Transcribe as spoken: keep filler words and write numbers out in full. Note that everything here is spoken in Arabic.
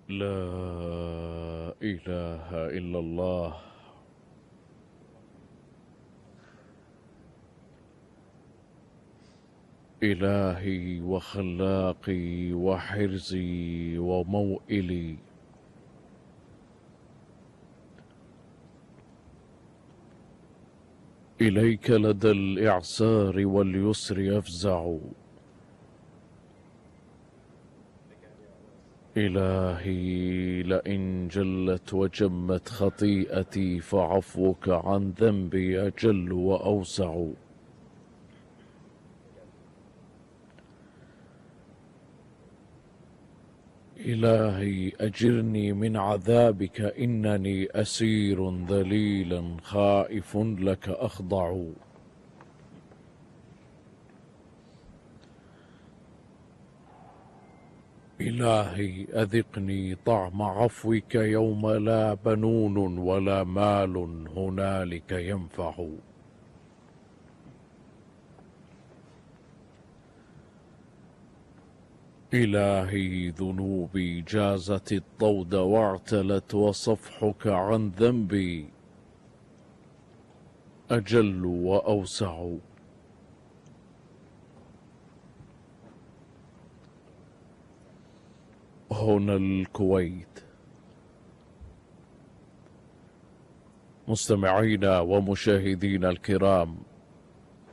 لا إله إلا الله. إلهي وخلاقي وحرزي وموئلي، إليك لدى الإعسار واليسر يفزع. إلهي لئن جلت وجمت خطيئتي فعفوك عن ذنبي أجل وأوسع. إلهي أجرني من عذابك، إنني أسير ذليلا خائف لك أخضع. إلهي أذقني طعم عفوك يوم لا بنون ولا مال هنالك ينفع. إلهي ذنوبي جازت الطود واعتلت، وصفحك عن ذنبي أجل وأوسع. هنا الكويت. مستمعينا ومشاهدينا الكرام،